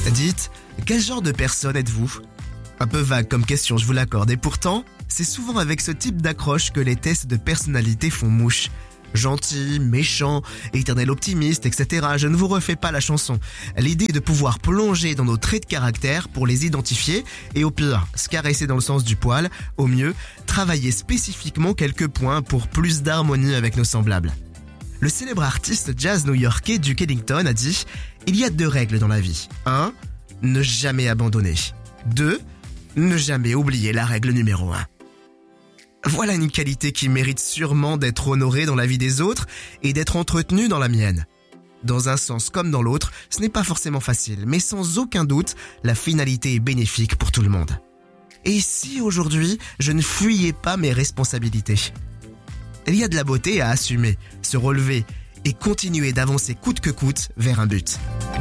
Dites, quel genre de personne êtes-vous ? Un peu vague comme question, je vous l'accorde. Et pourtant, c'est souvent avec ce type d'accroche que les tests de personnalité font mouche. Gentil, méchant, éternel optimiste, etc. Je ne vous refais pas la chanson. L'idée est de pouvoir plonger dans nos traits de caractère pour les identifier et au pire, se caresser dans le sens du poil. Au mieux, travailler spécifiquement quelques points pour plus d'harmonie avec nos semblables. Le célèbre artiste jazz new-yorkais Duke Ellington a dit « Il y a 2 règles dans la vie. 1. Ne jamais abandonner. 2. Ne jamais oublier la règle numéro 1. » Voilà une qualité qui mérite sûrement d'être honorée dans la vie des autres et d'être entretenue dans la mienne. Dans un sens comme dans l'autre, ce n'est pas forcément facile, mais sans aucun doute, la finalité est bénéfique pour tout le monde. Et si aujourd'hui, je ne fuyais pas mes responsabilités ? Il y a de la beauté à assumer, se relever et continuer d'avancer coûte que coûte vers un but.